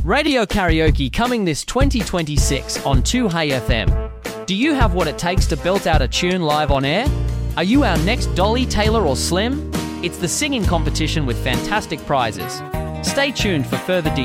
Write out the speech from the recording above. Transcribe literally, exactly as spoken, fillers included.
Radio karaoke coming this twenty twenty-six on two Hey F M. Do you have what it takes to belt out a tune live on air? Are you our next Dolly, Taylor or Slim? It's the singing competition with fantastic prizes. Stay tuned for further details.